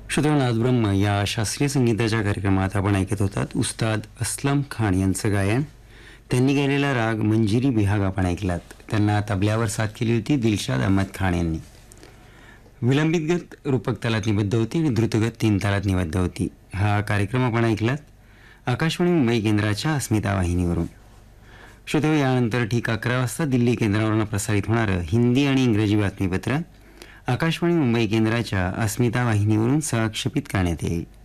श्रोते नादब्रह्म या शास्त्रीय संगीताच्या कार्यक्रमात आपण ऐकत होतात उस्ताद असलम खान यांचं गायन. त्यांनी गायलेला राग मंजिरी बिहाग आपण ऐकलात. त्यांना तबल्यावर साथ केली होती दिलशाद अहमद खान यांनी. विलंबित गत रूपक तालात निबद्ध होती आणि द्रुतगत 3 तालात निबद्ध होती. हा कार्यक्रम आपण ऐकलात आकाशवाणी मुंबई केंद्राच्या अस्मिता वाहिनीवरून. श्रोते यानंतर ठीक 11 वाजता दिल्ली केंद्रावरून प्रसारित होणारं हिंदी आणि इंग्रजी बातमीपत्र आकाशवाणी मुंबई केंद्राच्या अस्मिता वाहिनीवरून सहक्षेपित करण्यात येईल.